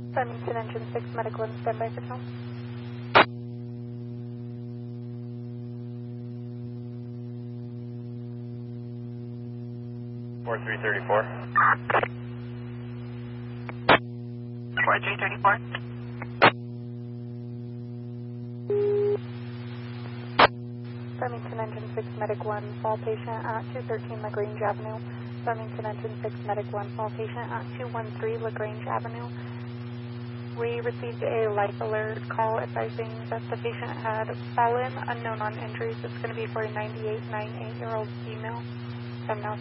Farmington Engine 6, Medical 1, standby for tone. Four 334. 4334. Farmington Engine 6, Medic 1, fall patient at 213 LaGrange Avenue. Farmington Engine 6, Medic 1, fall patient at 213 LaGrange Avenue. We received a life alert call advising that the patient had fallen, unknown on injuries. It's going to be for a 98-year-old female. So I'm now